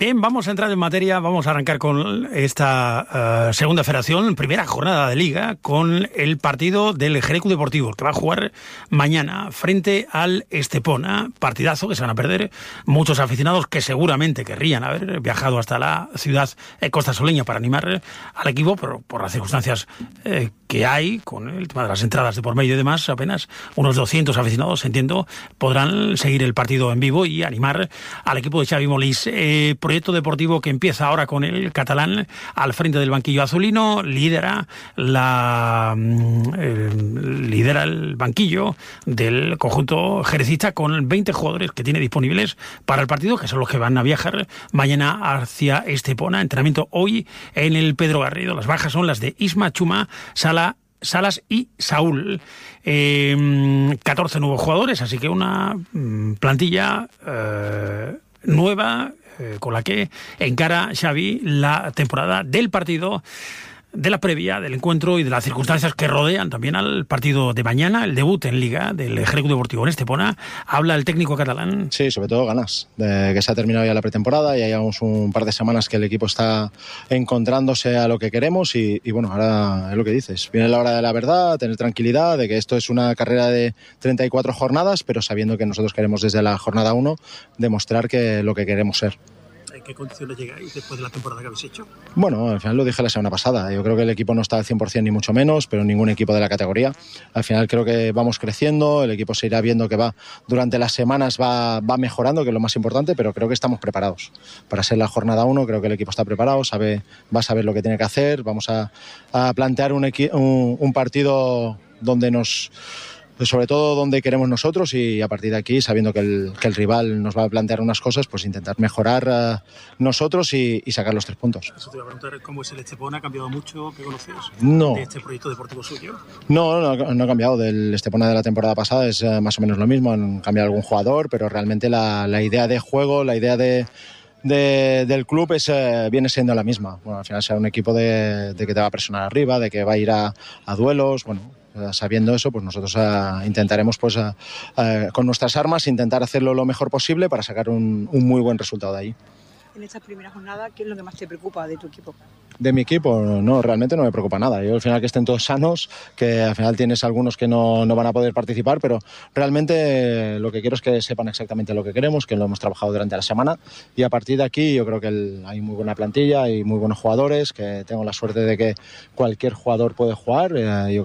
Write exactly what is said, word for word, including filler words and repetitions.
Bien, vamos a entrar en materia, vamos a arrancar con esta uh, segunda federación, primera jornada de liga, con el partido del Jerez Club Deportivo, que va a jugar mañana frente al Estepona, partidazo que se van a perder muchos aficionados que seguramente querrían haber viajado hasta la ciudad eh, costasoleña para animar al equipo, pero por las circunstancias eh, que hay, con el tema de las entradas de por medio y demás, apenas unos doscientos aficionados, entiendo, podrán seguir el partido en vivo y animar al equipo de Xavi Molís. Eh, proyecto deportivo que empieza ahora con el catalán al frente del banquillo azulino, lidera la eh, lidera el banquillo del conjunto jerezista con veinte jugadores que tiene disponibles para el partido, que son los que van a viajar mañana hacia Estepona. Entrenamiento hoy en el Pedro Garrido. Las bajas son las de Isma, Chuma, Sala, Salas y Saúl. Eh, catorce nuevos jugadores, así que una mm, plantilla eh, nueva eh, con la que encara Xavi la temporada del partido, de la previa, del encuentro y de las circunstancias que rodean también al partido de mañana, el debut en Liga del Jerez Club Deportivo en Estepona. Habla el técnico catalán. Sí, sobre todo ganas, de que se ha terminado ya la pretemporada, ya llevamos un par de semanas que el equipo está encontrándose a lo que queremos y, y bueno, ahora es lo que dices, viene la hora de la verdad, tener tranquilidad, de que esto es una carrera de treinta y cuatro jornadas, pero sabiendo que nosotros queremos desde la jornada uno demostrar que lo que queremos ser. ¿En qué condiciones llegáis después de la temporada que habéis hecho? Bueno, al final lo dije la semana pasada. Yo creo que el equipo no está al cien por ciento ni mucho menos, pero ningún equipo de la categoría. Al final creo que vamos creciendo, el equipo se irá viendo que va durante las semanas va, va mejorando, que es lo más importante, pero creo que estamos preparados. Para ser la jornada uno, creo que el equipo está preparado, sabe, va a saber lo que tiene que hacer. Vamos a, a plantear un, equi- un, un partido donde nos... sobre todo donde queremos nosotros y a partir de aquí, sabiendo que el, que el rival nos va a plantear unas cosas, pues intentar mejorar uh, nosotros y, y sacar los tres puntos. Eso te iba a preguntar, ¿cómo es el Estepona? ¿Ha cambiado mucho? ¿Qué conoces no. de este proyecto deportivo suyo? No, no, no ha cambiado. Del Estepona de la temporada pasada es uh, más o menos lo mismo. Han cambiado algún jugador, pero realmente la, la idea de juego, la idea de... De, del club es, eh, viene siendo la misma. Bueno, al final será un equipo de, de que te va a presionar arriba, de que va a ir a, a duelos. Bueno, eh, sabiendo eso, pues nosotros eh, intentaremos, pues, eh, eh, con nuestras armas, intentar hacerlo lo mejor posible para sacar un, un muy buen resultado de ahí. En esta primera jornada, ¿qué es lo que más te preocupa de tu equipo? De mi equipo, no, realmente no me preocupa nada. Yo al final que estén todos sanos, que al final tienes algunos que no, no van a poder participar, pero realmente lo que quiero es que sepan exactamente lo que queremos, que lo hemos trabajado durante la semana y a partir de aquí yo creo que el, hay muy buena plantilla, hay muy buenos jugadores, que tengo la suerte de que cualquier jugador puede jugar. Eh, yo